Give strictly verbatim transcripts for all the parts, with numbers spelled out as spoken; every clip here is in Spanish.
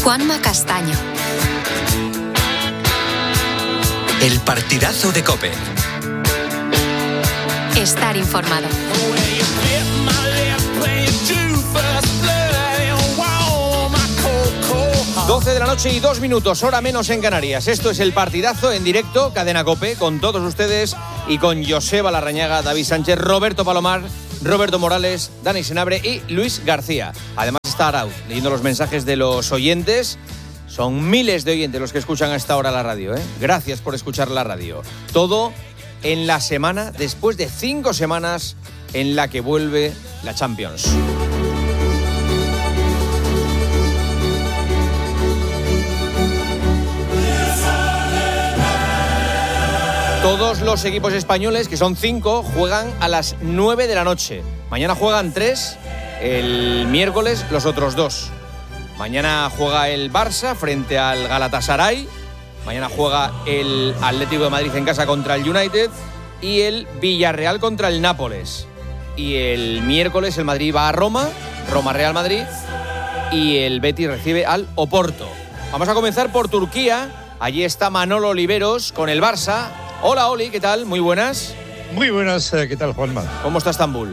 Juanma Castaño. El partidazo de COPE. Estar informado. doce de la noche y dos minutos, hora menos en Canarias. Esto es el partidazo en directo, Cadena COPE, con todos ustedes y con Joseba Larrañaga, David Sánchez, Roberto Palomar, Roberto Morales, Dani Senabre y Luis García. Además está Arauz leyendo los mensajes de los oyentes. Son miles de oyentes los que escuchan a esta hora la radio, ¿eh? Gracias por escuchar la radio. Todo en la semana, después de cinco semanas en la que vuelve la Champions. Todos los equipos españoles, que son cinco, juegan a las nueve de la noche. Mañana juegan tres, el miércoles los otros dos. Mañana juega el Barça frente al Galatasaray. Mañana juega el Atlético de Madrid en casa contra el United. Y el Villarreal contra el Nápoles. Y el miércoles el Madrid va a Roma, Roma-Real Madrid. Y el Betis recibe al Oporto. Vamos a comenzar por Turquía. Allí está Manolo Oliveros con el Barça. Hola, Oli, ¿qué tal? Muy buenas. Muy buenas, ¿qué tal, Juanma? ¿Cómo está Estambul?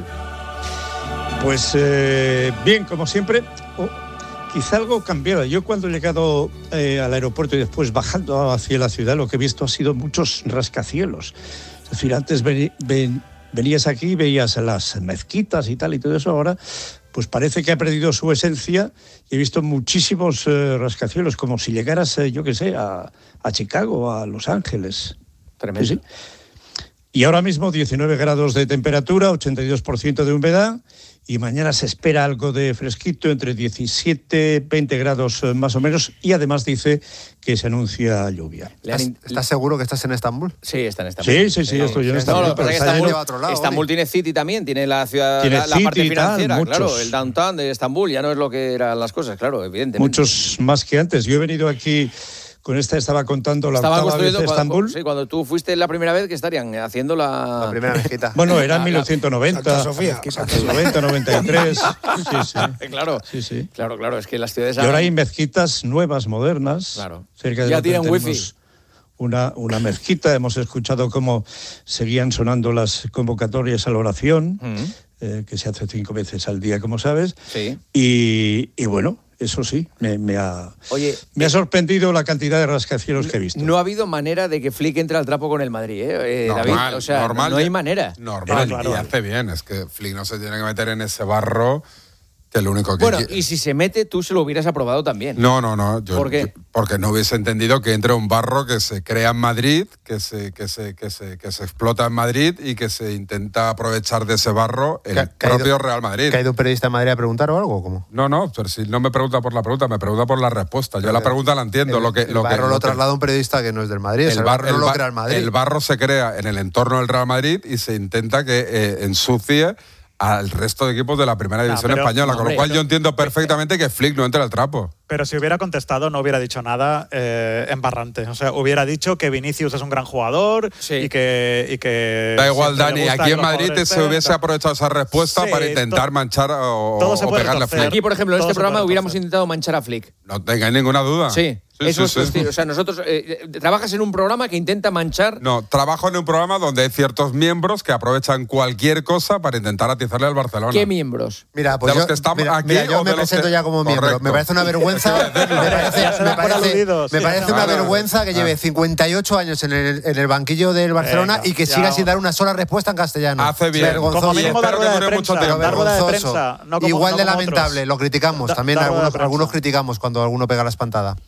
Pues eh, bien, como siempre. Oh, quizá algo cambiado. Yo cuando he llegado eh, al aeropuerto y después bajando hacia la ciudad, lo que he visto ha sido muchos rascacielos. Es decir, antes ven, ven, venías aquí y veías las mezquitas y tal y todo eso. Ahora, pues parece que ha perdido su esencia. Y he visto muchísimos eh, rascacielos, como si llegaras, eh, yo qué sé, a, a Chicago, a Los Ángeles. Tremendo. Sí, sí. Y ahora mismo diecinueve grados de temperatura, ochenta y dos por ciento de humedad, y mañana se espera algo de fresquito, entre diecisiete, veinte grados más o menos, y además dice que se anuncia lluvia. ¿Estás, ¿Estás seguro que estás en Estambul? Sí, está en Estambul. Sí, sí, sí, estoy yo en Estambul. No, lo que pasa es que Estambul, a otro lado, Estambul tiene City también, tiene la ciudad, tiene la, la City parte y financiera, tal, claro, muchos. el downtown de Estambul ya no es lo que eran las cosas, claro, evidentemente. Muchos más que antes. Yo he venido aquí... Con esta estaba contando la Estaba octava vez de Estambul. Cuando, sí, cuando tú fuiste la primera vez, que estarían haciendo la... La primera mezquita. Bueno, era en mil novecientos noventa. Santa Sofía. noventa, noventa y tres. Sí, sí. Claro, sí, sí. claro, claro, es que las ciudades... Y ahora hay mezquitas nuevas, modernas. Claro. Cerca de ya tienen wifi. Una, una mezquita. Hemos escuchado cómo seguían sonando las convocatorias a la oración, uh-huh. eh, que se hace cinco veces al día, como sabes. Sí. Y, y bueno... Eso sí, me, me, ha, Oye, me ha sorprendido la cantidad de rascacielos que he visto. No ha habido manera de que Flick entre al trapo con el Madrid, ¿eh, eh normal, David? O sea, normal, no hay manera. Normal, claro, y hace bien. Es que Flick no se tiene que meter en ese barro, que es lo único que... Bueno, quiere. Y si se mete, tú se lo hubieras aprobado también. No, no, no. Yo, ¿Por qué? Yo, porque no hubiese entendido que entre un barro que se crea en Madrid, que se, que se, que se, que se explota en Madrid y que se intenta aprovechar de ese barro el ¿Que, propio que ido, Real Madrid. ¿Que ha ido un periodista a Madrid a preguntar o algo? ¿Cómo? No, no, pero si no me pregunta por la pregunta, me pregunta por la respuesta. Yo pero la pregunta la entiendo. El, lo que, el lo barro que, lo, lo traslada un periodista que no es del Madrid. El, el barro no el lo bar, crea el Madrid. El barro se crea en el entorno del Real Madrid y se intenta que eh, ensucie al resto de equipos de la primera división no, pero, española, no, con lo cual yo entiendo perfectamente que Flick no entre al trapo. Pero si hubiera contestado no hubiera dicho nada eh, embarrante. O sea, hubiera dicho que Vinicius es un gran jugador sí. y que... Y que da igual, Dani, aquí en Madrid se hubiese aprovechado esa respuesta sí, para intentar manchar o, o pegarle a Flick. Aquí, por ejemplo, en este programa hubiéramos intentado manchar a Flick. No tengáis ninguna duda. Sí. Sí, Eso sí, es sí. O sea, nosotros eh, trabajas en un programa que intenta manchar. No, trabajo en un programa donde hay ciertos miembros que aprovechan cualquier cosa para intentar atizarle al Barcelona. ¿Qué miembros? Mira, pues de yo, los que estamos mira, aquí mira, yo me presento que... ya como miembro. Correcto. Me parece una vergüenza. me parece, me parece, me parece una vergüenza que lleve cincuenta y ocho años en el, en el banquillo del Barcelona Venga, y que siga sin dar una sola respuesta en castellano. Hace bien. Vergonzoso. Como mínimo dar rueda de prensa. Vergonzoso. Igual de lamentable. Lo criticamos. También algunos criticamos cuando alguno pega la espantada.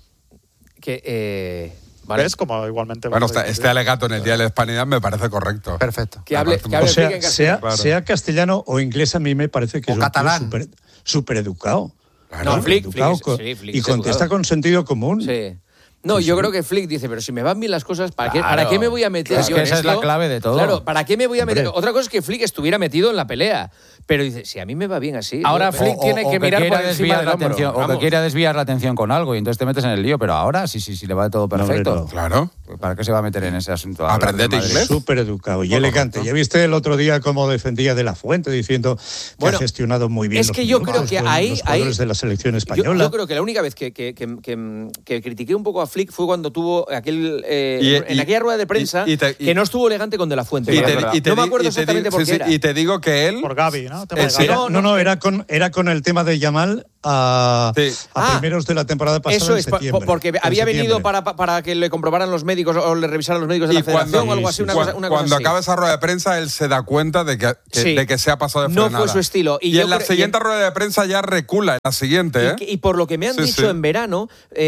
Que, eh, ¿vale? ¿Ves? Como igualmente... Bueno, este, este alegato en el Día de la Hispanidad me parece correcto. Perfecto. Que hable, que hable o sea, sea, claro. sea castellano o inglés, a mí me parece que o es catalán. un súper educado. Claro. No, Flick, Flick, sí, Flick y contesta educado. Con sentido común. Sí. No, sí, yo sí. creo que Flick dice, pero si me van bien las cosas, ¿para, claro. qué, ¿para qué me voy a meter Es yo que en esa esto? es la clave de todo. Claro, ¿para qué me voy a meter? Hombre. Otra cosa es que Flick estuviera metido en la pelea, pero dice, si a mí me va bien así... Ahora yo- Flick o- tiene o- que o mirar quiera por encima del la hombro. atención, O que vamos. quiera desviar la atención con algo y entonces te metes en el lío. Pero ahora sí, sí, sí, le va todo perfecto. no. Claro. ¿Para qué se va a meter en ese asunto? ahora Aprendete de Madrid? inglés. Súper educado y Bueno, elegante. correcto. Ya viste el otro día cómo defendía de la Fuente, diciendo que Bueno, ha gestionado muy bien es los que yo minutos creo que con ahí- los jugadores ahí- de la selección Yo, española. yo creo que la única vez que, que, que, que- que critiqué un poco a Flick fue cuando tuvo aquel eh, Y- en y- aquella rueda de prensa y- y te- y- que no estuvo elegante con De La Fuente. Y es te, verdad. y te no me di- acuerdo y te di- exactamente por sí, qué sí, era. y te digo que él. Por Gaby, ¿no? Tema Eh, de sí, Gaby. Era- no, no, era con, era con el tema de Yamal a, Sí. a Ah, primeros de la temporada pasada. Eso en es, po- septiembre, porque en había venido septiembre. para, para que le comprobaran los médicos o le revisaran los médicos de Y la federación cuando, o algo así, una cuando, cosa, una cosa cuando así. acaba esa rueda de prensa, él se da cuenta de que, que- Sí. de que se ha pasado de No frenada. fue su estilo. Y Y, yo en la creo- siguiente y en- rueda de prensa ya recula. En la siguiente, ¿eh? Y, que- y por lo que me han Sí, dicho sí. en verano,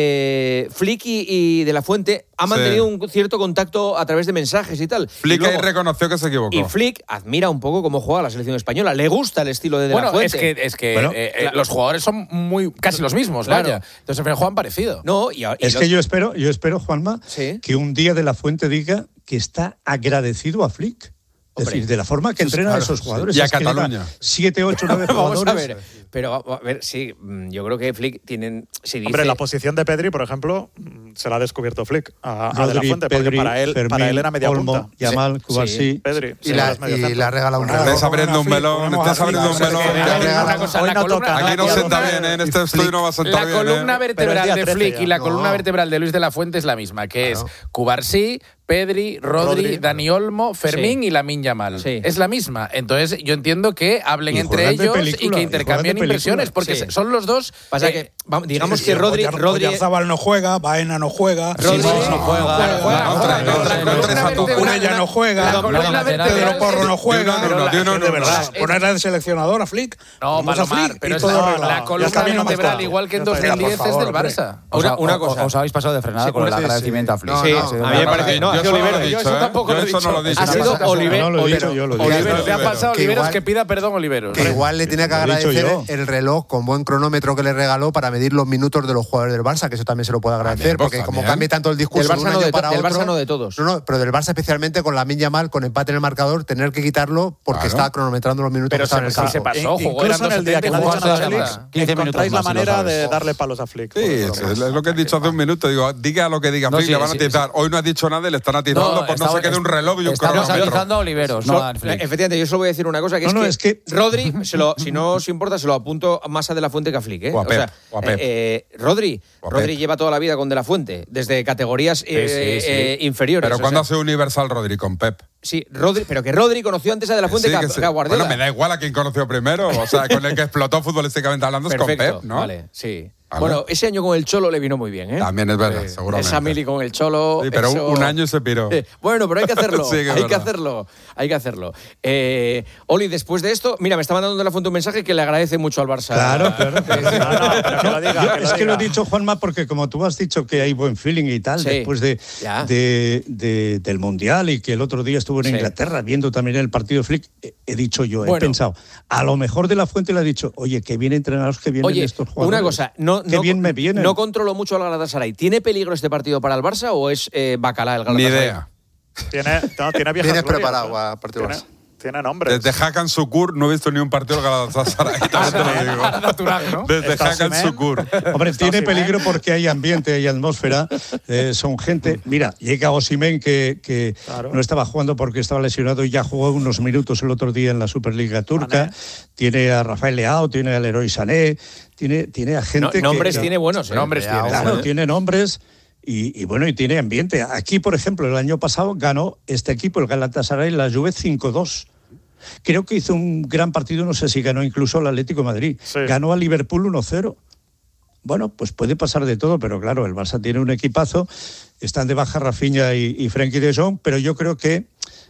eh, Flick y, y De La Fuente han Sí. mantenido un cierto contacto a través de mensajes y tal. Flick y, ahí luego- reconoció que se equivocó. y Flick admira un poco cómo juega la selección española. Le gusta el estilo de De La Bueno, Fuente. es que, es que Bueno, eh, eh, claro. los jugadores son muy casi los mismos, Claro. vaya. Entonces al final juegan parecido. No, y, y Es lo- que yo espero, yo espero, Juanma, Sí. que un día De La Fuente diga que está agradecido a Flick. Es Hombre. decir, de la forma que entrena claro, a esos sí. jugadores. Y a es que le da Cataluña. Siete, ocho, nueve Vamos jugadores. a ver. Pero a ver, sí, mm, yo creo que Flick tienen. Si dice, Hombre, la posición de Pedri, por ejemplo, mm, se la ha descubierto Flick a, a De La Rodri, Fuente, Pedri, porque para él, Fermín, para él era media Olmo, punta. Yamal, Sí. Cubarsí. Pedri. Y, sí, la, es medio y centro. le ha regalado un Estás reloj. abriendo un melón, estás abriendo un melón. Una cosa, Hoy la no columna, toca, Aquí no Hoy sienta toca. bien, ¿eh? En este estudio no va a sentar la bien. columna ¿eh? Pero vertebral es día de trece Flick ya. y la No. columna vertebral de Luis de la Fuente es la misma, que Claro. es Cubarsí, Pedri, Rodri, Rodri. Dani Olmo, Fermín Sí. y Lamine Yamal. Sí. Es la misma. Entonces yo entiendo que hablen Y entre juegan de ellos película, y y que juegan intercambien de película. impresiones, porque Sí. son los dos. Pasa eh, que, vamos, digamos Sí, que sí, Rodri. Oyar- Rodri Oyarzábal no juega, Baena no juega. Rodri Simón no juega. Claro, juega, No, juega, no, la no, columna no, vertebral- no, Cucurella no juega. La No, columna no, vertebral Pedro Porro no es- juega. Di uno, no, di uno, de no, verdad. no. Ponerla de seleccionador a Flick. No, Ponemos a Palomar, Flick pero y es todo la, arreglado. la Ya columna está bien, no más vertebral, claro. igual que en Ya está bien, dos mil diez, por es favor, del hombre. Barça. Una- Os- una os- cosa. Os habéis pasado de frenada Sí, con el sí, sí. agradecimiento a Flick. No, Sí, no, ha sido a A mí me una parece. No, Yo ha sido eso no lo he Oliveros. dicho, Yo eso ¿eh? tampoco Yo lo he eso dicho. no lo he dicho. Ha sido No, Oliver- no lo he dicho, Oliveros. yo lo he dicho. Oliveros. Le ha pasado a Que Oliveros igual- que pida perdón, Oliveros. Que igual le tiene que Lo he dicho agradecer yo. el reloj con buen cronómetro que le regaló para medir los minutos de los jugadores del Barça, que eso también se lo puede agradecer, También, pues, porque como también. cambia tanto el discurso Del de Barça un no año de to- para del otro. Barça no de todos. No, no, pero del Barça especialmente con Lamine Yamal, con empate en el marcador, tener que quitarlo porque Claro. está cronometrando los minutos Pero que estaba en el se, sí campo. se pasó, In- jugó, eran Incluso en el día que le ha jugó dicho hasta a Flick, setenta. quince encontráis minutos la más, si lo manera sabes. de darle palos a Flick. Sí, es, es lo que he dicho hace un minuto. Digo, diga lo que diga No, Flick, sí, le van a sí, atizar. Hoy no ha dicho nada y le están atizando No, por no estaba- se quede un reloj y un Estamos cronómetro. analizando a Oliveros, no So- a Flick. Efectivamente, yo solo voy a decir una cosa, que No, es, no, que es que- Rodri, se lo, si no os importa, se lo apunto más a De La Fuente que a Flick. ¿eh? O a Pep, sea, o a Pep. eh, eh, Rodri, O a Rodri Pep. lleva toda la vida con De La Fuente, desde categorías eh, sí, sí. eh, inferiores. Pero o cuando sea, ha sido universal Rodri con Pep. Sí, Rodri, pero que Rodri conoció antes a De La Fuente Sí, que, a, que sí. que a Guardiola. Bueno, me da igual a quién conoció primero. O sea, con el que explotó futbolísticamente hablando es con Perfecto, Pep, ¿no? vale, sí. Vale. Bueno, ese año con el Cholo le vino muy bien, ¿eh? También es verdad, Eh, seguramente. Esa mili con el Cholo. Sí, pero eso- un año y se piró. Eh, Bueno, pero hay que hacerlo. Sí, que es hay que verdad. hacerlo. Hay que hacerlo. Eh, Oli, después de esto, mira, me está mandando De La Fuente un mensaje que le agradece mucho al Barça. Claro, claro. No, no, pero que lo diga, Yo- que lo es que lo he diga. dicho, Juanma, porque como tú has dicho que hay buen feeling y tal, Sí. después de, Ya. de- de- del Mundial y que el otro día estuvo en Sí. Inglaterra viendo también el partido de Flick, he, he dicho yo, Bueno. he pensado, a lo mejor De La Fuente le ha dicho, oye, qué bien entrenados que vienen Oye, estos jugadores. una cosa, no, qué no, bien me vienen. no controlo mucho al Galatasaray. ¿Tiene peligro este partido para el Barça o es eh, bacalá el Ni Galatasaray? idea. Tiene, no, tiene viejas Tienes glorias, preparado ¿eh? a partido Tiene- Barça. Tiene nombres. Desde Hakan Sukur no he visto ni un partido del Galatasaray. también te lo digo. natural, ¿no? Desde Está Hakan Osimhen. Sukur. Hombre, Está tiene Osimhen. peligro porque hay ambiente, hay atmósfera, eh, son gente. Mira, llega Osimhen que, que Claro. no estaba jugando porque estaba lesionado y ya jugó unos minutos el otro día en la Superliga Turca. Mané. Tiene a Rafael Leao, tiene a Leroy Sané, tiene, tiene a No, gente nombres que, tiene buenos, ¿eh? Nombres tiene. Claro, tiene nombres y, y bueno, y tiene ambiente. Aquí, por ejemplo, el año pasado ganó este equipo, el Galatasaray, la Juve cinco dos. Creo que hizo un gran partido, no sé si ganó incluso el Atlético de Madrid. Sí. Ganó a Liverpool uno cero. Bueno, pues puede pasar de todo, pero claro, el Barça tiene un equipazo, están de baja Rafinha y, y Frenkie de Jong, pero yo creo que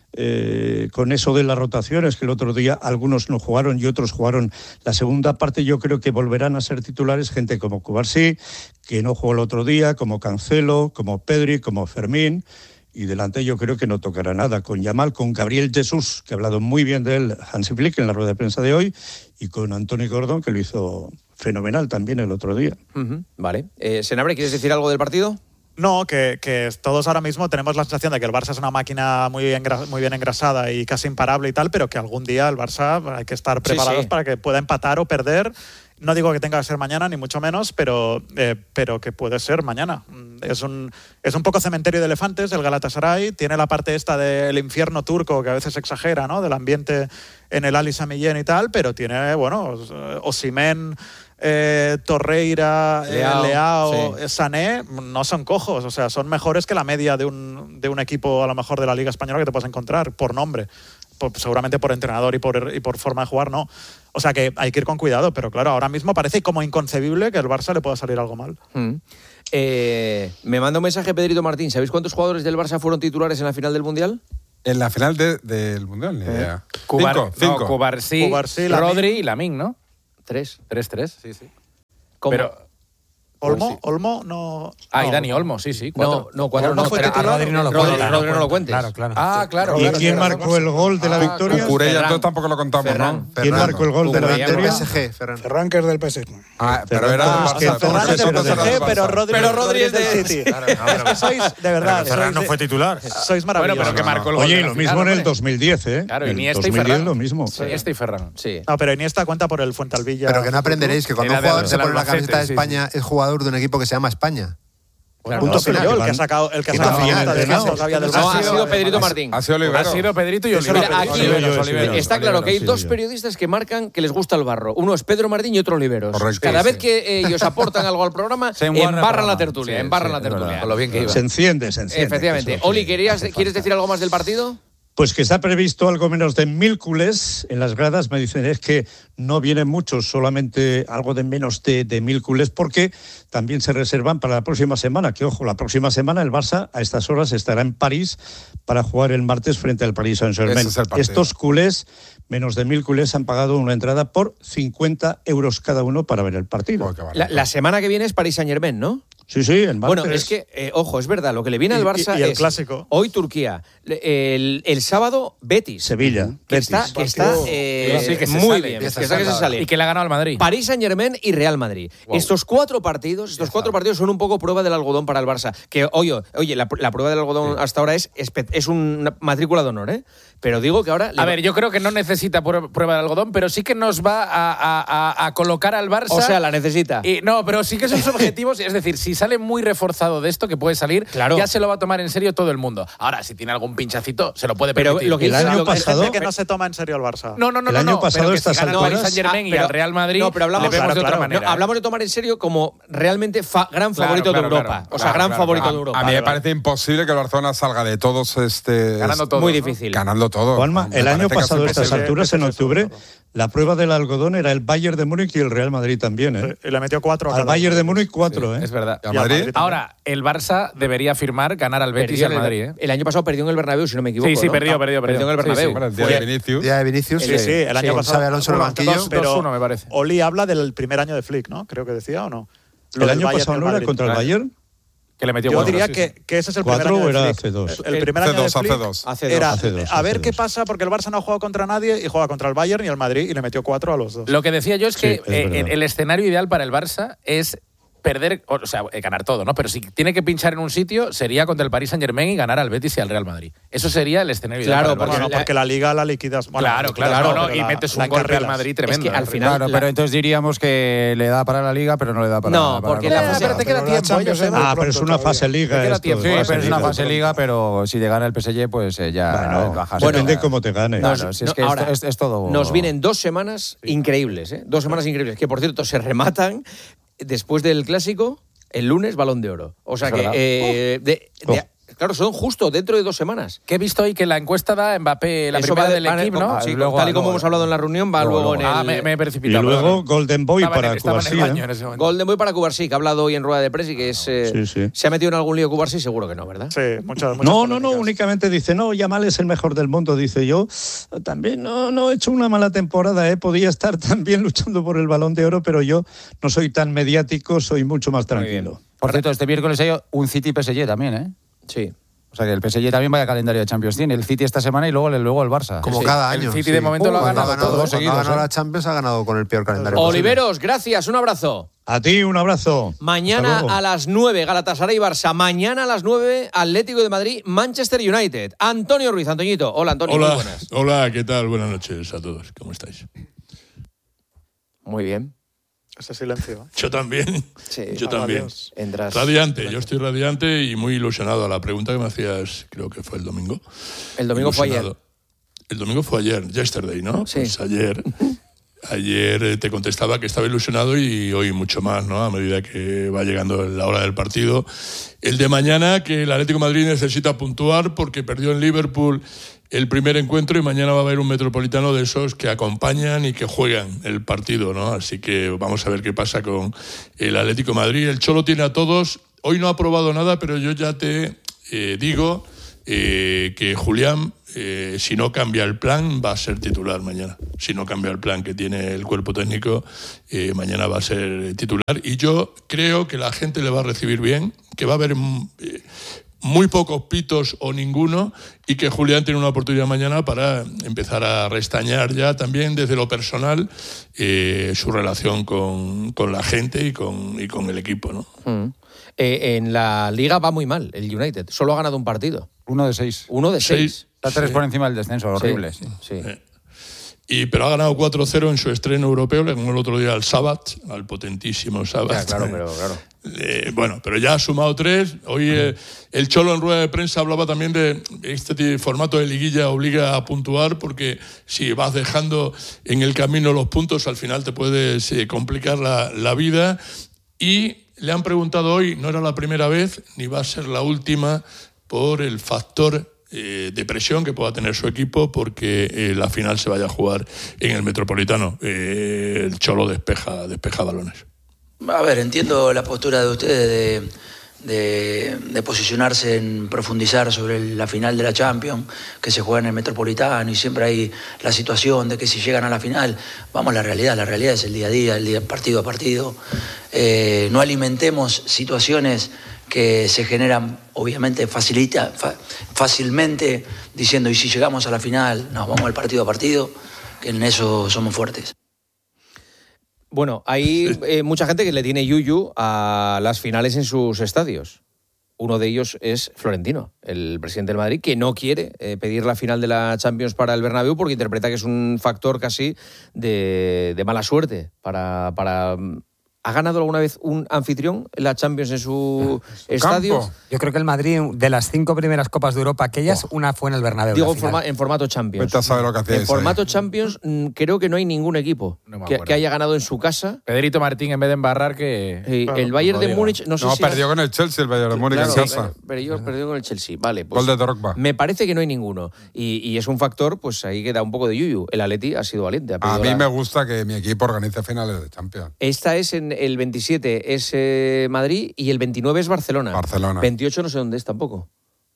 eh, con eso de las rotaciones, que el otro día algunos no jugaron y otros jugaron la segunda parte, yo creo que volverán a ser titulares gente como Cubarsí, que no jugó el otro día, como Cancelo, como Pedri, como Fermín. Y delante yo creo que no tocará nada. Con Yamal, con Gabriel Jesús, que ha hablado muy bien de él Hansi Flick en la rueda de prensa de hoy, y con Anthony Gordon, que lo hizo fenomenal también el otro día. Ujú, vale. Eh, Senabre, ¿quieres decir algo del partido? No, que, que todos ahora mismo tenemos la sensación de que el Barça es una máquina muy, engra- muy bien engrasada y casi imparable y tal, pero que algún día el Barça hay que estar preparados sí, sí. para que pueda empatar o perder. No digo que tenga que ser mañana, ni mucho menos, pero, eh, pero que puede ser mañana. Es un, es un poco cementerio de elefantes el Galatasaray. Tiene la parte esta del infierno turco, que a veces exagera, ¿no? Del ambiente en el Ali Sami Yen y tal, pero tiene, bueno, Osimhen, eh, Torreira, Leao, eh, Leao sí. Sané, no son cojos. O sea, son mejores que la media de un, de un equipo, a lo mejor, de la Liga Española que te puedes encontrar, por nombre. Por, seguramente por entrenador y por, y por forma de jugar, no. O sea que hay que ir con cuidado, pero claro, ahora mismo parece como inconcebible que el Barça le pueda salir algo mal. Mm. Eh, me manda un mensaje Pedrito Martín. ¿Sabéis cuántos jugadores del Barça fueron titulares en la final del Mundial? En la final de, del Mundial, ni idea. Eh. Cubar, cinco, cinco. No, Cubarsí, Cubarsí, Rodri y Lamine, ¿no? Tres. Tres, tres, sí, sí. ¿Cómo? Pero... Olmo, sí. Olmo no... Ah, no. y Dani Olmo, sí, sí. Cuatro. No, no, cuatro Olmo no. fue Pero a titular. Rodri no lo, Rodri, Rodri, claro, Rodri no lo cuentes. Claro, claro. Ah, claro. ¿Y claro, quién claro, marcó el gol de la Ah, victoria? Cucurella, Ferran. entonces tampoco lo contamos, Ferran. ¿no? ¿Quién marcó el gol de la Cucurella. victoria? P S G, Ferran. Ferran, que es del P S G. Ah, pero era Ah, del que Barça. Ferran es del Entonces P S era G, del pero Barça. Rodri, Pero Rodri es del de- City. Claro, no, Es que sois, de verdad, Pero Ferran sois no de- fue titular. Sois Bueno, maravillosos. pero que marcó el gol. Oye, de y la lo final, mismo en el hombre. dos mil diez, ¿eh? Claro, En el Iniesta y dos mil diez Ferran. lo mismo. Iniesta y Ferran. Sí. No, pero Iniesta cuenta por el Fuentealbilla. Pero que no aprenderéis que cuando Era un de- jugador se del pone la Albacete, camiseta de sí, España es jugador de un equipo que se llama España. Claro, Punto no, pero final. yo, el que ha sacado, el que ha Punto sacado la final, lista de entrenado. casos que había del No, ha Barça. sido Pedrito Martín. Ha sido Olivero. Ha sido Pedrito y Eso Olivero. era Mira, aquí Oliveros, está Oliveros, claro que hay sí, dos sí. periodistas que marcan que les gusta el barro. Uno es Pedro Martín y otro Oliveros. Correcto. Cada Sí, vez sí. que ellos aportan algo al programa, Se enguarra el embarran la programa. tertulia, Sí, embarran sí, la es verdad, tertulia. con lo bien que iba. Se enciende, se enciende. Efectivamente. que es lo Oli, que ¿querías, hace ¿quieres falta. decir algo más del partido? Pues que está previsto algo menos de mil culés en las gradas. Me dicen es que no vienen muchos, solamente algo de menos de, de mil culés, porque también se reservan para la próxima semana. Que ojo, la próxima semana el Barça a estas horas estará en París para jugar el martes frente al Paris Saint-Germain. Ese es el partido. Estos culés, menos de mil culés, han pagado una entrada por cincuenta euros cada uno para ver el partido. Oh, qué barato. La, la semana que viene es Paris Saint-Germain, ¿no? Sí, sí, el martes. Bueno, es que, eh, ojo, es verdad, lo que le viene Y- al Barça y- y el es clásico. hoy Turquía, le- el, el sábado Betis. Sevilla, Que Betis. está, que está eh, Sí, que se muy sale, bien, que que se está que se sale. sale. Y que le ha ganado al Madrid. París Saint-Germain y Real Madrid. Wow. Estos cuatro partidos, estos cuatro partidos son un poco prueba del algodón para el Barça. Que, oye, oye la, la prueba del algodón hasta ahora es, espe- es una matrícula de honor, ¿eh? Pero digo que ahora... le A va- ver, yo creo que no necesita prueba prueba de algodón, pero sí que nos va a, a- a- a colocar al Barça. O sea, la necesita. Y, no, pero sí que esos objetivos, es decir, si sale muy reforzado de esto, que puede salir, Claro. ya se lo va a tomar en serio todo el mundo. Ahora, si tiene algún pinchacito, se lo puede Pero permitir. lo que El dice- año lo que- Hay pasado- gente que no se toma en serio al Barça. No, no, no, El no, año no, pasado pero que estas si gana el alturas- Paris Saint-Germain Ah, y pero- al Real Madrid, no, pero hablamos, le vemos claro, de otra claro. manera. No, hablamos de tomar en serio como realmente fa- gran Claro, favorito claro, de Europa. claro. o sea, Claro, gran claro, favorito claro. de Europa. A mí me Vale, vale. parece imposible que el Barcelona salga de todos este Ganando todo. Muy ¿no? difícil. ganando todo. Juanma, Me el año parece casi pasado a estas imposible. alturas, en Ese es octubre, seguro. la prueba del algodón era el Bayern de Múnich y el Real Madrid también, ¿eh? Y le metió cuatro a Al cada Bayern uno. de Múnich cuatro, ¿eh? Es verdad. ¿Y a Y al Madrid? Madrid también. Ahora, el Barça debería firmar ganar al Betis y Perdió al en el- Madrid, ¿eh? El año pasado perdió en el Bernabéu, si no me equivoco. Sí, sí, ¿no? perdió, perdió, perdió. en el Sí, sí. Bernabéu. Bueno, el día Fue- de Vinicius. Día de Vinicius. Sí, sí, el año Sí, pasado. Xabi Alonso en el Bueno, banquillo. dos- pero dos uno, me parece. Oli habla del primer año de Flick, ¿no? Creo que decía, ¿o no? Lo El del año Bayern pasado y el no era Madrid. contra el Bayern. Que le metió Yo cuatro, diría sí, que, sí. que ese es el primer ¿Cuatro año o de era Flick. hace dos? El, el primer año Hace dos, de Flick hace dos. Hace dos, era hace dos, a hace ver qué dos. pasa porque el Barça no ha jugado contra nadie y juega contra el Bayern y el Madrid y le metió cuatro a los dos. Lo que decía yo es Sí, que es eh, verdad. el escenario ideal para el Barça es perder, o sea, eh, ganar todo, ¿no? Pero si tiene que pinchar en un sitio, sería contra el Paris Saint-Germain y ganar al Betis y al Real Madrid. Eso sería el escenario Claro, ideal para el Bueno, Barça. no, porque la Liga la liquidas. Bueno, Claro, la claro, liquidas, no, no, pero y la- metes la un gol Real encarrilas. Madrid tremendo. Es que al ¿eh? final- Claro, la- pero entonces diríamos que le da para la Liga, pero no le da para No, para porque para la Copa. fase- pero te queda Pero la tiempo, Champions Josep. es muy Ah, pero es pronto una todavía. fase liga. queda esto, tiempo. Sí, fase pero es una liga. fase Liga, pero si te gana el P S G, pues eh, ya Bueno, bajas. bueno, depende cómo te gane. Claro, Nos- si es no, que ahora, esto- es, es todo. Nos vienen dos semanas increíbles, ¿eh? Dos semanas increíbles, que por cierto se rematan después del Clásico, el lunes, Balón de Oro. O sea Es que, verdad. eh, de- de- Oh. claro, son justo dentro de dos semanas. Que he visto hoy que la encuesta da a Mbappé la Eso primera va- del va- equipo, ¿no? sí, Y luego- tal y como luego- hemos hablado en la reunión, va luego- luego en el... Ah, me, me he Y precipitado. luego perdón. Golden Boy Estaba en- para estaba en el Cubarsí. baño ¿eh? en ese momento. Golden Boy para Cubarsí, que ha hablado hoy en rueda de prensa y que es... eh, Sí, sí. ¿Se ha metido en algún lío Cubarsí? Seguro que no, ¿verdad? Sí, muchas, muchas No, no, no, polémicas. únicamente dice, no, Yamal es el mejor del mundo, dice yo. También no, no he hecho una mala temporada, ¿eh? Podía estar también luchando por el Balón de Oro, pero yo no soy tan mediático, soy mucho más tranquilo. Por cierto, este miércoles hay un City P S G también, ¿eh? Sí. O sea que el P S G también vaya calendario de Champions tiene. El City esta semana y luego el, luego el Barça. Como sí. cada año. El City sí. de momento uh, lo ha ganado, ha ganado todos dos seguidos. Ha ganado ¿eh? la Champions, ha ganado con el peor calendario Oliveros, posible. gracias, un abrazo. A ti un abrazo. Mañana a las nueve, Galatasaray y Barça. Mañana a las nueve, Atlético de Madrid, Manchester United. Antonio Ruiz, Antoñito. Hola, Antonio. Hola, muy buenas. hola, ¿qué tal? Buenas noches a todos. ¿Cómo estáis? Muy bien. Ese silencio. ¿eh? Yo también. Sí. Yo Ah, también. Dios. Entras... Radiante, yo estoy radiante y muy ilusionado. A la pregunta que me hacías, creo que fue el domingo. El domingo fue ayer. El domingo fue ayer, yesterday, ¿no? Sí. Pues ayer. Ayer te contestaba que estaba ilusionado y hoy mucho más, ¿no? A medida que va llegando la hora del partido. El de mañana, que el Atlético de Madrid necesita puntuar porque perdió en Liverpool el primer encuentro y mañana va a haber un Metropolitano de esos que acompañan y que juegan el partido, ¿no? Así que vamos a ver qué pasa con el Atlético de Madrid. El Cholo tiene a todos. Hoy no ha probado nada, pero yo ya te eh, digo eh, que Julián, eh, si no cambia el plan, va a ser titular mañana. Si no cambia el plan que tiene el cuerpo técnico, eh, mañana va a ser titular. Y yo creo que la gente le va a recibir bien, que va a haber eh, muy pocos pitos o ninguno, y que Julián tiene una oportunidad mañana para empezar a restañar ya también desde lo personal eh, su relación con, con la gente y con, y con el equipo, ¿no? Mm. Eh, en la Liga va muy mal el United. Solo ha ganado un partido. Uno de seis. Uno de seis. Seis. Está tres Sí. por encima del descenso, horrible. Sí, sí. Eh. Y, pero ha ganado cuatro cero en su estreno europeo, le ganó el otro día al Sabat, al potentísimo Sabat. Ya, claro, pero claro. Eh, bueno, pero ya ha sumado tres. Hoy eh, el Cholo en rueda de prensa hablaba también de este formato de liguilla obliga a puntuar, porque si vas dejando en el camino los puntos, al final te puedes eh, complicar la, la vida. Y le han preguntado hoy, no era la primera vez, ni va a ser la última, por el factor eh, de presión que pueda tener su equipo, porque eh, la final se vaya a jugar en el Metropolitano. Eh, el Cholo despeja, despeja balones. A ver, entiendo la postura de ustedes de, de, de posicionarse en profundizar sobre la final de la Champions, que se juega en el Metropolitano, y siempre hay la situación de que si llegan a la final, vamos a la realidad, la realidad es el día a día, el día partido a partido. Eh, no alimentemos situaciones que se generan, obviamente, facilita, fa, fácilmente, diciendo, y si llegamos a la final, nos vamos al partido a partido, que en eso somos fuertes. Bueno, hay eh, mucha gente que le tiene yuyu a las finales en sus estadios. Uno de ellos es Florentino, el presidente del Madrid, que no quiere eh, pedir la final de la Champions para el Bernabéu porque interpreta que es un factor casi de, de mala suerte para... para ¿Ha ganado alguna vez un anfitrión en la Champions en su, su estadio? Campo. Yo creo que el Madrid, de las cinco primeras Copas de Europa, aquellas, oh. una fue en el Bernabéu. Digo en, forma, en formato Champions. Vete a saber lo que hacíais en formato ahí. Champions creo que no hay ningún equipo no que, que haya ganado en su casa. Pedrito Martín, en vez de embarrar, que... Sí, claro, el Bayern de Múnich, no sé no, si... No, perdió con el Chelsea el Bayern de Múnich claro, en casa. Sí, perdió, perdió con el Chelsea, vale. Pues Gol de Drogba. Me parece que no hay ninguno. Y, y es un factor, pues ahí que da un poco de yuyu. El Atleti ha sido valiente. A mí la... me gusta que mi equipo organice finales de Champions. Esta es en el veintisiete. Es eh, Madrid y el veintinueve es Barcelona. Barcelona. veintiocho no sé dónde es tampoco.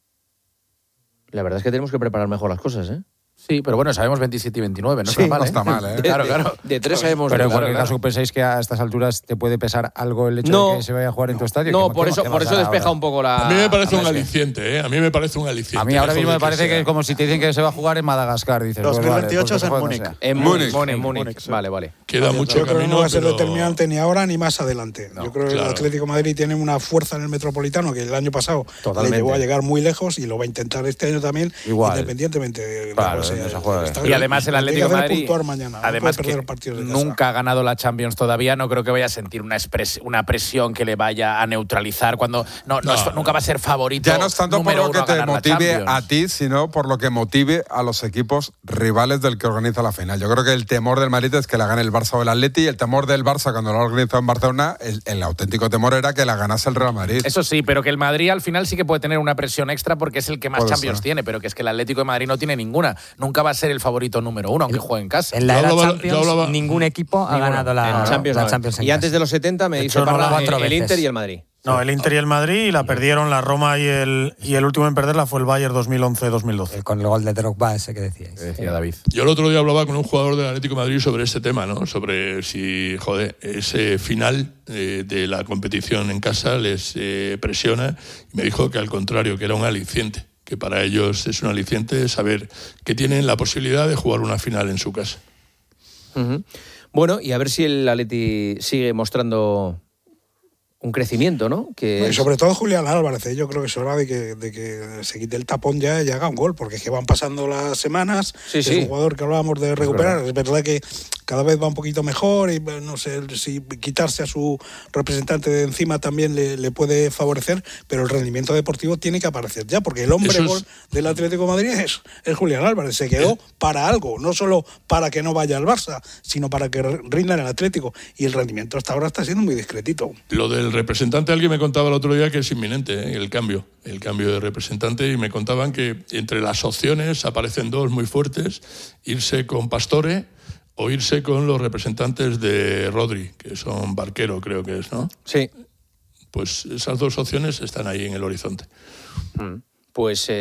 La verdad es que tenemos que preparar mejor las cosas, ¿eh? Sí, pero bueno, sabemos veintisiete y veintinueve, no sí, está mal, no ¿eh? está mal, ¿eh? De, claro, de, claro. De tres sabemos. Pero en claro, cualquier claro. caso, pensáis que a estas alturas te puede pesar algo el hecho no, de que se vaya a jugar en tu estadio. No, ¿Qué, por qué, eso, qué por eso despeja ahora? un poco la... A mí me parece un la aliciente, ¿eh? A mí me parece un aliciente. A mí ahora mismo me parece que, sea. es como si te dicen que se va a jugar en Madagascar, dices. dos mil veintiocho pues vale, es pues en no Múnich. En Múnich. En Múnich. Sí. Vale, vale. Queda mucho Yo creo que camino, no va a ser pero... determinante ni ahora ni más adelante. No, Yo creo que claro. el Atlético de Madrid tiene una fuerza en el Metropolitano que el año pasado Totalmente. le llevó a llegar muy lejos y lo va a intentar este año también, Igual. independientemente de Claro, la cosa. no se juega. Y además el Atlético de Madrid, mañana, además no que nunca ha ganado la Champions todavía, no creo que vaya a sentir una, expres, una presión que le vaya a neutralizar cuando no, no, no es, nunca va a ser favorito. Ya no es tanto por lo que te motive a ti, sino por lo que motive a los equipos rivales del que organiza la final. Yo creo que el temor del Madrid es que la gane el Barça o el Atleti, y el temor del Barça cuando lo ha organizado en Barcelona, el, el auténtico temor era que la ganase el Real Madrid. Eso sí, pero que el Madrid al final sí que puede tener una presión extra porque es el que más Puede Champions ser. tiene, pero que es que el Atlético de Madrid no tiene ninguna. Nunca va a ser el favorito número uno, aunque juegue en casa. En la era hablaba, Champions, hablaba, ningún equipo ha Ninguno. ganado la en Champions, la no. Champions en Y antes casa. de los setenta me De dice hecho, no Parra, cuatro el, el veces. Inter y el Madrid. No, el Inter y el Madrid, y la perdieron la Roma y el, y el último en perderla fue el Bayern dos mil once dos mil doce. Con el gol de Drogba ese que decíais. Que decía David. Yo el otro día hablaba con un jugador del Atlético de Madrid sobre este tema, ¿no? Sobre si, joder, ese final eh, de la competición en casa les eh, presiona. Y me dijo que al contrario, que era un aliciente, que para ellos es un aliciente saber que tienen la posibilidad de jugar una final en su casa. Uh-huh. Bueno, y a ver si el Atleti sigue mostrando un crecimiento, ¿no? Que y es... sobre todo Julián Álvarez, ¿eh? Yo creo que es hora de que, de que se quite el tapón ya y haga un gol, porque es que van pasando las semanas, sí, es sí. un jugador que hablábamos de recuperar, es verdad. es verdad que cada vez va un poquito mejor y no sé si quitarse a su representante de encima también le, le puede favorecer, pero el rendimiento deportivo tiene que aparecer ya, porque el hombre es... gol del Atlético de Madrid es, es Julián Álvarez, se quedó ¿Eh? para algo, no solo para que no vaya al Barça, sino para que rinda en el Atlético, y el rendimiento hasta ahora está siendo muy discretito. Lo del representante, alguien me contaba el otro día que es inminente, ¿eh? el cambio, el cambio de representante, y me contaban que entre las opciones aparecen dos muy fuertes: irse con Pastore o irse con los representantes de Rodri, que son Barquero, creo que es, ¿no? Sí. Pues esas dos opciones están ahí en el horizonte. Mm. Pues eh,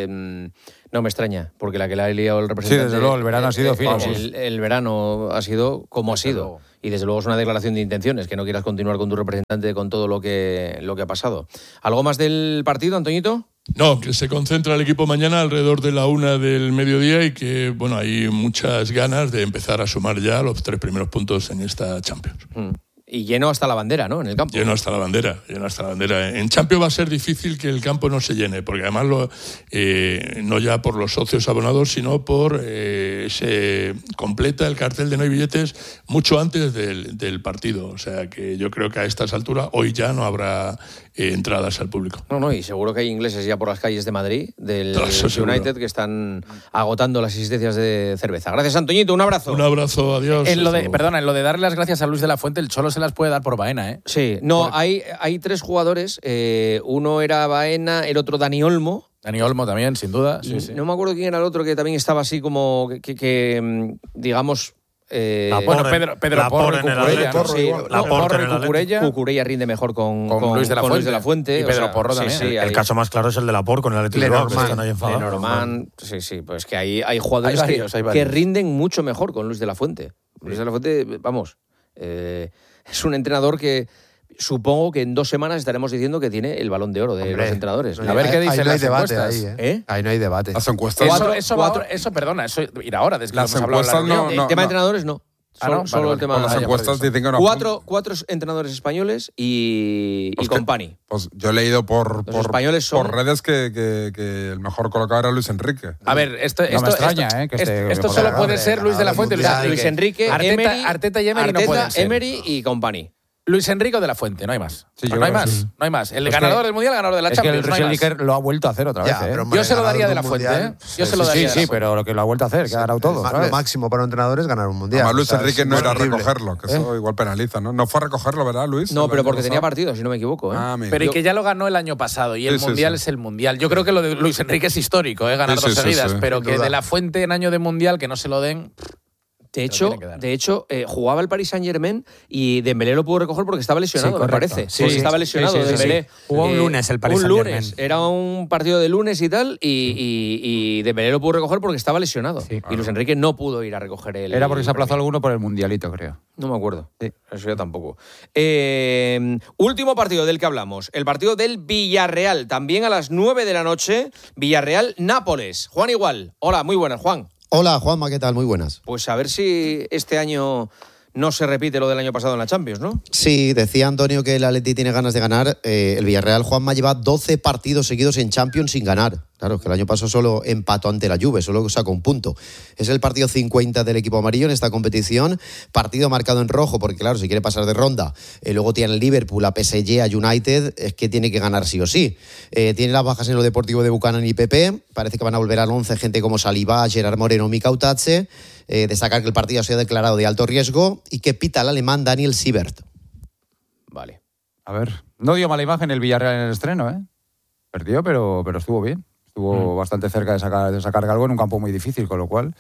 no me extraña, porque la que le ha liado el representante... Sí, desde luego, el verano eh, ha sido eh, fino. El, el verano ha sido como ha sido. Y desde luego es una declaración de intenciones, que no quieras continuar con tu representante con todo lo que, lo que ha pasado. ¿Algo más del partido, Antoñito? No, que se concentra el equipo mañana alrededor de la una del mediodía y que, bueno, hay muchas ganas de empezar a sumar ya los tres primeros puntos en esta Champions. Mm. Y lleno hasta la bandera, ¿no? En el campo. Lleno hasta la bandera, lleno hasta la bandera. En Champions va a ser difícil que el campo no se llene, porque además lo, eh, no ya por los socios abonados, sino por eh, se completa el cartel de no hay billetes mucho antes del, del partido. O sea que yo creo que a estas alturas hoy ya no habrá eh, entradas al público. No, no, y seguro que hay ingleses ya por las calles de Madrid, del United, seguro, que están agotando las existencias de cerveza. Gracias, Antoñito, un abrazo. Un abrazo, adiós. En lo de, perdona, en lo de darle las gracias a Luis de la Fuente, el Cholo se las puede dar por Baena, ¿eh? Sí, no, por... hay, hay tres jugadores, eh, uno era Baena, el otro Dani Olmo. Dani Olmo también, sin duda. Sí, sí. No me acuerdo quién era el otro que también estaba así como, que, que, que digamos... Eh, la bueno, Pedro, Pedro la Porro y Cucurella. ¿no? Sí, la Porro y Cucurella. Cucurella rinde mejor con, con, con, Luis, de la con Fuente, Luis de la Fuente. Y Pedro o sea, Porro sí, también. Sí, el, hay... el caso más claro es el de la Porro con el Atlético de Bilbao, que están ahí enfadados. Lenormand, sí, sí, pues que hay, hay jugadores hay varios, que, hay varios. que rinden mucho mejor con Luis de la Fuente. Sí. Luis de la Fuente, vamos, eh, es un entrenador que... Supongo que en dos semanas estaremos diciendo que tiene el Balón de Oro de Hombre, los entrenadores. No, a ver ahí, qué dicen ahí no las hay debate encuestas. ahí, ¿eh? ¿Eh? Ahí no hay debate. Las encuestas... Eso, Cuatro, eso, cuatro, va, eso, perdona, eso ir ahora. Desde las que hemos encuestas hablado no, El no, tema no. de entrenadores no. Ah, no, solo, solo vale, el tema pues las de encuestas dicen que no. Cuatro, cuatro entrenadores españoles y, pues y Company. Pues yo he leído por, por, españoles son... por redes que, que, que el mejor colocado era Luis Enrique. A ver, esto, no esto, me extraña, esto, ¿eh? Que esto, esté esto solo puede ser Luis de la Fuente. Luis, Luis Enrique, Arteta, Emery, Arteta y Emery Arteta, no pueden ser. Emery y Company. Luis Enrique de la Fuente, no hay más. Sí, no hay más, sí. no hay más. El es ganador que, del Mundial, el ganador de la es Champions. Es que el Luis Enrique lo ha vuelto a hacer otra ya, vez. ¿eh? pero, hombre, yo se lo daría de la Fuente, ¿eh? Yo sí, se lo daría. Sí, sí, pero lo que lo ha vuelto a hacer, que ha ganado todo. Lo máximo para un entrenador es ganar un Mundial. Además, Luis o sea, Enrique no era horrible. recogerlo, que eso ¿Eh? igual penaliza, ¿no? No fue a recogerlo, ¿verdad, Luis? No, pero porque tenía partido, si no me equivoco. ¿eh? Ah, pero yo... y que ya lo ganó el año pasado y el sí, Mundial sí, sí. es el Mundial. Yo creo que lo de Luis Enrique es histórico, ¿eh? Ganar sí, dos sí, seguidas, sí, sí. pero Sin que duda. de la Fuente en año de Mundial que no se lo den... De hecho, de hecho eh, jugaba el Paris Saint-Germain y Dembélé lo pudo recoger porque estaba lesionado, sí, me parece. Sí, porque sí, estaba lesionado sí, sí, Dembélé. Sí, sí. Jugó un lunes el Paris Un Saint-Germain. lunes. Era un partido de lunes y tal, y, y, y Dembélé lo pudo recoger porque estaba lesionado. Sí, claro. Y Luis Enrique no pudo ir a recoger el... Era porque se aplazó premio. alguno por el Mundialito, creo. No me acuerdo. Sí. Eso yo tampoco. Eh, último partido del que hablamos. El partido del Villarreal. También a las nueve de la noche. Villarreal-Nápoles. Juan Igual. Hola, muy buenas, Juan. Hola, Juanma, ¿qué tal? Muy buenas. Pues a ver si este año no se repite lo del año pasado en la Champions, ¿no? Sí, decía Antonio que el Atleti tiene ganas de ganar. Eh, el Villarreal, Juanma, lleva doce partidos seguidos en Champions sin ganar. Claro, que el año pasado solo empató ante la Juve, solo sacó un punto. Es el partido cincuenta del equipo amarillo en esta competición. Partido marcado en rojo, porque claro, si quiere pasar de ronda. Eh, luego tiene el Liverpool, a P S G, a United. Es que tiene que ganar sí o sí. Eh, tiene las bajas en lo deportivo de Buchanan y Pepe. Parece que van a volver al once gente como Saliba, Gerard Moreno, Mika Utache. Eh, destacar que el partido se ha declarado de alto riesgo y que pita el alemán Daniel Siebert. Vale. A ver, no dio mala imagen el Villarreal en el estreno, ¿eh? Perdió, pero, pero estuvo bien. Estuvo mm. bastante cerca de sacar, de sacar algo en un campo muy difícil, con lo cual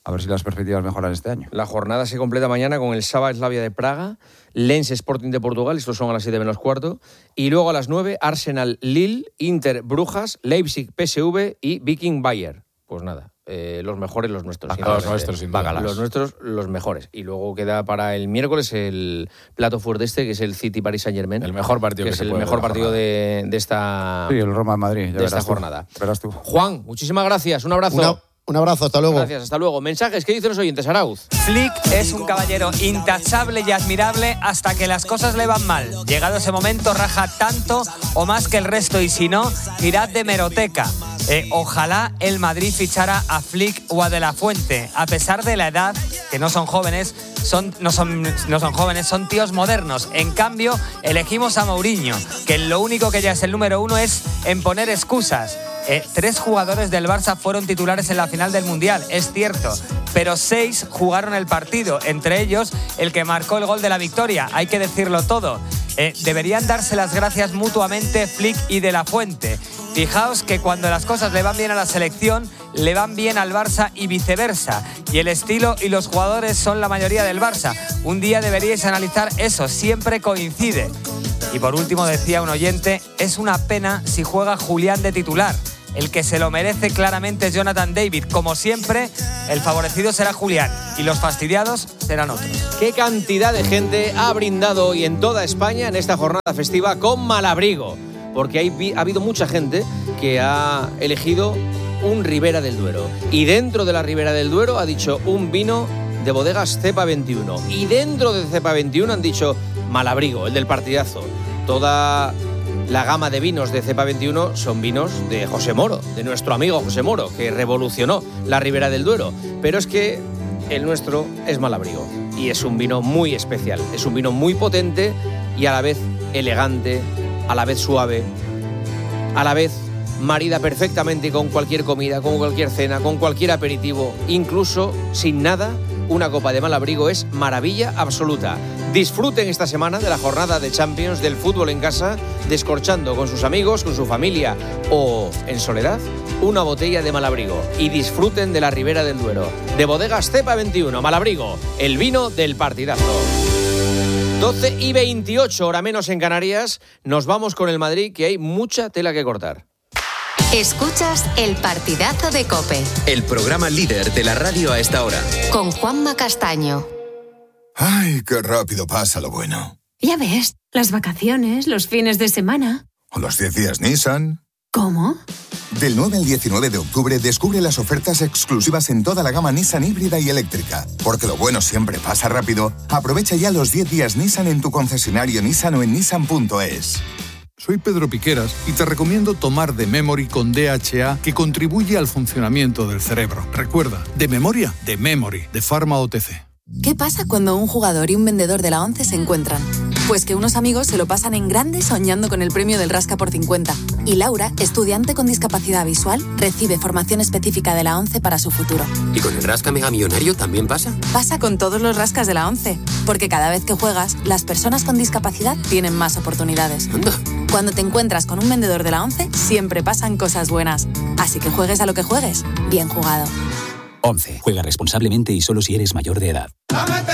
A ver si las perspectivas mejoran este año. La jornada se completa mañana con el Saba Slavia de Praga, Lens Sporting de Portugal, estos son a las siete menos cuarto, y luego a las nueve Arsenal Lille, Inter Brujas, Leipzig P S V y Viking Bayern. Pues nada, eh, los mejores los nuestros. Ah, los nuestros, sin duda. Los nuestros, los mejores. Y luego queda para el miércoles el plato fuerte este, que es el City Paris Saint Germain. El mejor partido que, que es se el puede mejor de la partido de, de esta. Sí, el Roma Madrid. Ya de esta tú, jornada. Verás tú. Juan, muchísimas gracias. Un abrazo. Una, un abrazo, hasta luego. Gracias, hasta luego. Mensajes, ¿qué dicen los oyentes, Arauz? Flick es un caballero intachable y admirable hasta que las cosas le van mal. Llegado ese momento, raja tanto o más que el resto, y si no, tirad de meroteca. Eh, ojalá el Madrid fichara a Flick o a De La Fuente. A pesar de la edad, que no son jóvenes, son, no, son, no son jóvenes, son tíos modernos. En cambio, elegimos a Mourinho, que lo único que ya es el número uno es en poner excusas. Eh, tres jugadores del Barça fueron titulares en la final del Mundial, es cierto, pero seis jugaron el partido, entre ellos el que marcó el gol de la victoria, hay que decirlo todo. Eh, deberían darse las gracias mutuamente Flick y De La Fuente. Fijaos que cuando las cosas le van bien a la selección, le van bien al Barça y viceversa. Y el estilo y los jugadores son la mayoría del Barça. Un día deberíais analizar eso, siempre coincide. Y por último decía un oyente, es una pena si juega Julián de titular. El que se lo merece claramente es Jonathan David. Como siempre, el favorecido será Julián y los fastidiados serán otros. ¿Qué cantidad de gente ha brindado hoy en toda España en esta jornada festiva con Malabrigo? Porque hay, ha habido mucha gente que ha elegido un Ribera del Duero. Y dentro de la Ribera del Duero ha dicho un vino de bodegas Cepa veintiuno. Y dentro de Cepa veintiuno han dicho Malabrigo, el del partidazo. Toda la gama de vinos de Cepa veintiuno son vinos de José Moro, de nuestro amigo José Moro, que revolucionó la Ribera del Duero. Pero es que el nuestro es Malabrigo. Y es un vino muy especial. Es un vino muy potente y a la vez elegante, a la vez suave, a la vez marida perfectamente con cualquier comida, con cualquier cena, con cualquier aperitivo, incluso sin nada. Una copa de Malabrigo es maravilla absoluta. Disfruten esta semana de la jornada de Champions del fútbol en casa, descorchando con sus amigos, con su familia o en soledad una botella de Malabrigo, y disfruten de la Ribera del Duero. De bodegas Cepa veintiuno, Malabrigo, el vino del partidazo. doce y veintiocho, hora menos en Canarias. Nos vamos con el Madrid, que hay mucha tela que cortar. Escuchas El Partidazo de COPE. El programa líder de la radio a esta hora. Con Juanma Castaño. Ay, qué rápido pasa lo bueno. Ya ves, las vacaciones, los fines de semana. O los diez días Nissan. ¿Cómo? Del nueve al diecinueve de octubre descubre las ofertas exclusivas en toda la gama Nissan híbrida y eléctrica. Porque lo bueno siempre pasa rápido. Aprovecha ya los diez días Nissan en tu concesionario Nissan o en nissan punto es. Soy Pedro Piqueras y te recomiendo tomar The Memory con D H A, que contribuye al funcionamiento del cerebro. Recuerda, de memoria, The Memory, de Pharma O T C. ¿Qué pasa cuando un jugador y un vendedor de la ONCE se encuentran? Pues que unos amigos se lo pasan en grande soñando con el premio del Rasca por cincuenta. Y Laura, estudiante con discapacidad visual, recibe formación específica de la ONCE para su futuro. ¿Y con el Rasca Mega Millonario también pasa? Pasa con todos los rascas de la ONCE, porque cada vez que juegas, las personas con discapacidad tienen más oportunidades. Anda. Cuando te encuentras con un vendedor de la ONCE, siempre pasan cosas buenas. Así que juegues a lo que juegues, bien jugado. ONCE. Juega responsablemente y solo si eres mayor de edad.